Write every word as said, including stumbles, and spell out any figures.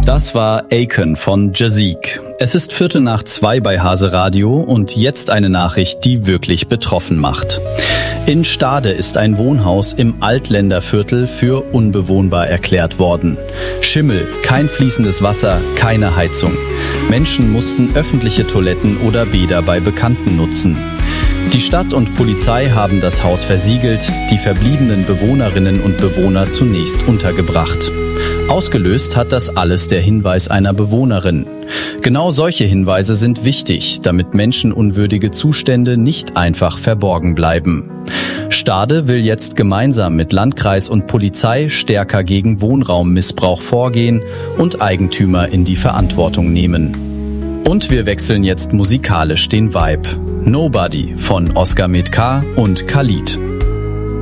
Das war Aiken von Jazik. Es ist Viertel nach zwei bei Hase Radio und jetzt eine Nachricht, die wirklich betroffen macht. In Stade ist ein Wohnhaus im Altländerviertel für unbewohnbar erklärt worden. Schimmel, kein fließendes Wasser, keine Heizung. Menschen mussten öffentliche Toiletten oder Bäder bei Bekannten nutzen. Die Stadt und Polizei haben das Haus versiegelt, die verbliebenen Bewohnerinnen und Bewohner zunächst untergebracht. Ausgelöst hat das alles der Hinweis einer Bewohnerin. Genau solche Hinweise sind wichtig, damit menschenunwürdige Zustände nicht einfach verborgen bleiben. Stade will jetzt gemeinsam mit Landkreis und Polizei stärker gegen Wohnraummissbrauch vorgehen und Eigentümer in die Verantwortung nehmen. Und wir wechseln jetzt musikalisch den Vibe. Nobody von Oscar Met K und Khalid.